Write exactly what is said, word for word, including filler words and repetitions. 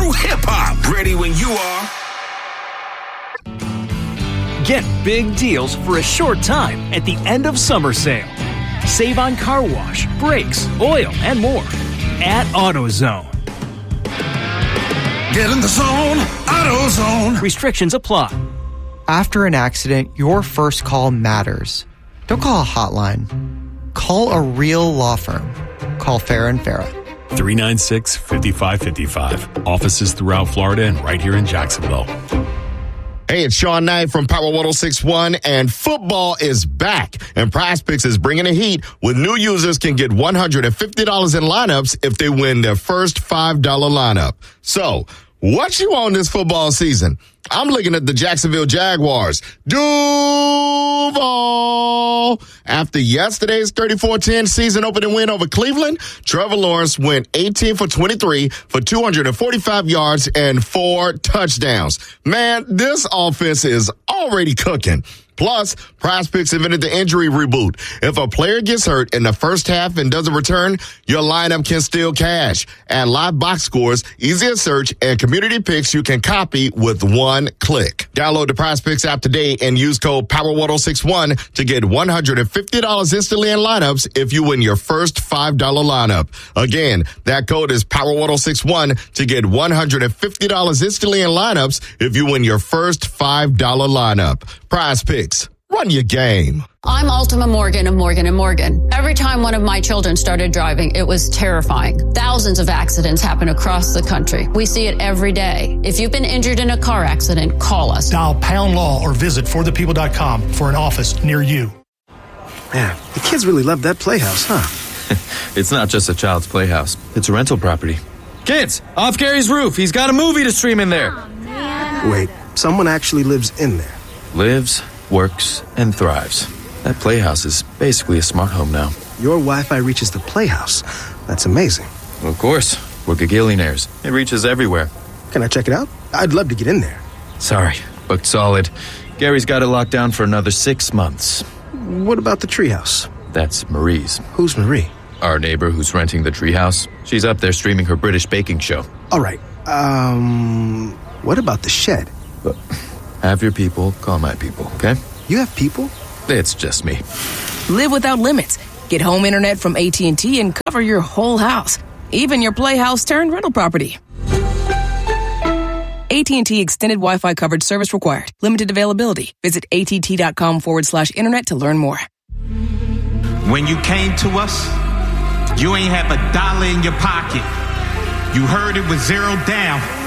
true hip-hop. Ready when you are. Get big deals for a short time at the end of summer sale. Save on car wash, brakes, oil, and more at AutoZone. Get in the zone, AutoZone. Restrictions apply. After an accident, your first call matters. Don't call a hotline. Call a real law firm. Call Farah and Farah. three nine six, five five five five. Offices throughout Florida and right here in Jacksonville. Hey, it's Sean Knight from Power one oh six point one, and football is back. And PrizePicks is bringing the heat with new users can get one hundred fifty dollars in lineups if they win their first five dollar lineup. So, what you on this football season? I'm looking at the Jacksonville Jaguars. Duval! After yesterday's thirty-four ten season opening win over Cleveland, Trevor Lawrence went eighteen for twenty-three for two hundred forty-five yards and four touchdowns. Man, this offense is already cooking. Plus, PrizePicks invented the injury reboot. If a player gets hurt in the first half and doesn't return, your lineup can still cash. Add live box scores, easier search, and community picks you can copy with one click. Download the PrizePicks app today and use code Power one oh six one to get one hundred fifty dollars instantly in lineups if you win your first five dollar lineup. Again, that code is Power one oh six one to get one hundred fifty dollars instantly in lineups if you win your first five dollar lineup. PrizePicks. Run your game. I'm Ultima Morgan of Morgan and Morgan. Every time one of my children started driving, it was terrifying. Thousands of accidents happen across the country. We see it every day. If you've been injured in a car accident, call us. Dial pound law or visit for the people dot com for an office near you. Man, the kids really love that playhouse, huh? It's not just a child's playhouse. It's a rental property. Kids, off Gary's roof. He's got a movie to stream in there. Oh, wait, someone actually lives in there. Lives, works, and thrives. That playhouse is basically a smart home now. Your Wi-Fi reaches the playhouse. That's amazing. Well, of course. We're gagillionaires. It reaches everywhere. Can I check it out? I'd love to get in there. Sorry, booked solid. Gary's got it locked down for another six months. What about the treehouse? That's Marie's. Who's Marie? Our neighbor who's renting the treehouse. She's up there streaming her British baking show. All right. Um, what about the shed? But have your people call my people, okay? You have people? It's just me. Live without limits. Get home internet from A T and T and cover your whole house, even your playhouse turned rental property. A T and T Extended Wi-Fi coverage service required. Limited availability. Visit att.com forward slash internet to learn more. When you came to us, you ain't have a dollar in your pocket. You heard it was zero down.